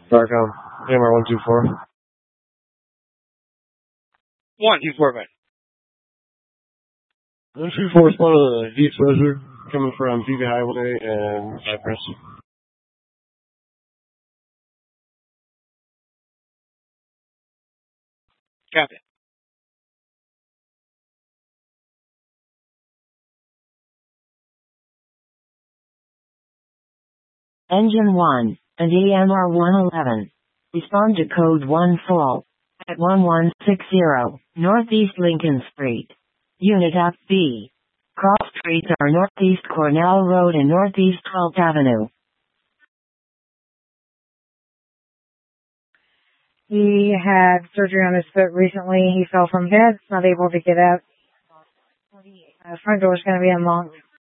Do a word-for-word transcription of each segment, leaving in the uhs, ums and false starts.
Starcom, A M R one two four. one two four, man. one two four respond to the heat pressure coming from Phoebe Highway and Cypress. Copy. Engine one and A M R one eleven. Respond to code one full at one one six zero Northeast Lincoln Street. Unit F B. Cross streets are Northeast Cornell Road and Northeast twelfth Avenue. He had surgery on his foot recently. He fell from bed, not able to get out. Uh, front door is going to be unlocked.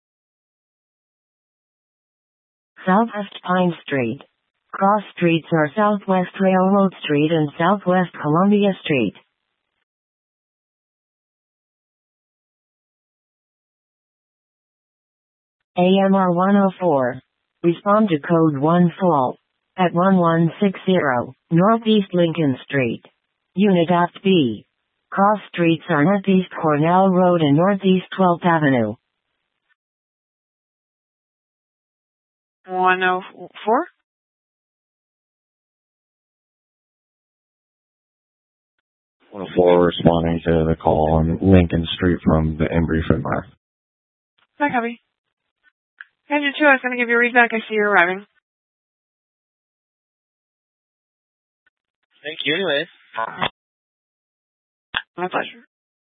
Southwest Pine Street. Cross streets are Southwest Railroad Street and Southwest Columbia Street. A M R one oh four. Respond to code one full at one one six zero Northeast Lincoln Street. Unit F B. Cross streets are Northeast Cornell Road and Northeast twelfth Avenue. one oh four? one oh four responding to the call on Lincoln Street from the Embry Footmark. Hi, copy. Engine two, I was going to give you a read back. I see you're arriving. Thank you, anyways. My pleasure.